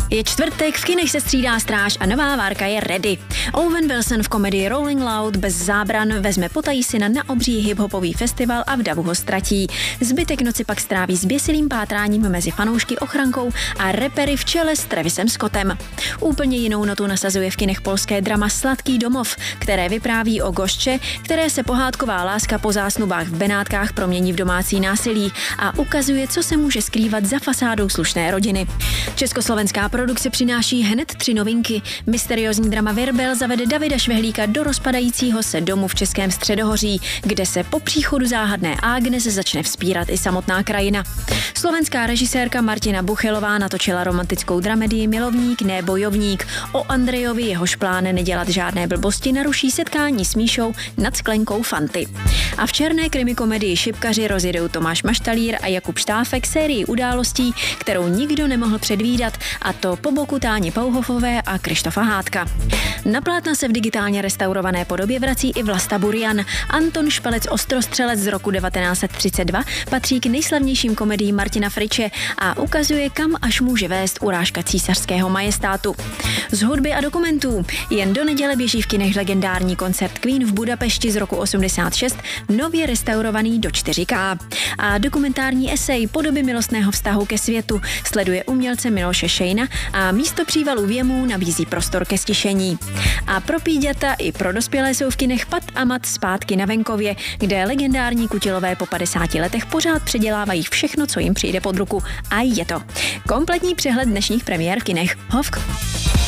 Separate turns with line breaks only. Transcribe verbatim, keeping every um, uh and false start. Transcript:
Je čtvrtek, v kinech se střídá stráž a nová várka je ready. Owen Wilson v komedii Rolling Loud bez zábran vezme potají syna na obří hiphopový festival a v davu ho ztratí. Zbytek noci pak stráví zběsilým pátráním mezi fanoušky, ochrankou a repery v čele s Travisem Scottem. Úplně jinou notu nasazuje v kinech polské drama Sladký domov, které vypráví o Gošče, které se pohádková láska po zásnubách v Benátkách promění v domácí násilí a ukazuje, co se může skrývat za fasádou slušné rodiny. Československá produkce přináší hned tři novinky. Mysteriózní drama Virbel zavede Davida Švehlíka do rozpadajícího se domu v Českém Středohoří, kde se po příchodu záhadné Agnes začne vzpírat i samotná krajina. Slovenská režisérka Martina Buchelová natočila romantickou dramedii Milovník, ne bojovník. O Andrejovi, jehož plán nedělat žádné blbosti, naruší setkání s Míšou nad sklenkou Fanty. A v černé krimikomedii Šipkaři rozjedou Tomáš Maštalír a Jakub Štáfek sérii událostí, kterou nikdo nemohl předvídat, a to po boku Táni Pauhofové a Krištofa Hádka. Na plátna se v digitálně restaurované podobě vrací i Vlasta Burian. Anton Špelec Ostrostřelec z roku devatenáct set třicet dva patří k nejslavnějším komediím Martina Friče a ukazuje, kam až může vést urážka císařského majestátu. Z hudby a dokumentů jen do neděle běží v kinech legendární koncert Queen v Budapešti z roku osmdesát šest, nově restaurovaný do čtyři ká. A dokumentární esej Podoby milostného vztahu ke světu sleduje umělce Miloše Šejna a místo přívalu věmů nabízí prostor ke stišení. A pro píďata i pro dospělé jsou v kinech Pat a Mat zpátky na venkově, kde legendární Kutilové po padesáti letech pořád předělávají všechno, co jim přijde pod ruku. A je to kompletní přehled dnešních premiér v kinech. Hovk.